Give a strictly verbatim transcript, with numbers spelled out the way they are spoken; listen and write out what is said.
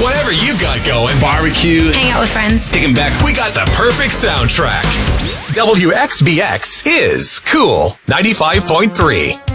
Whatever you got going. Barbecue. Hang out with friends. Kicking back. We got the perfect soundtrack. W X B X is Cool ninety-five point three.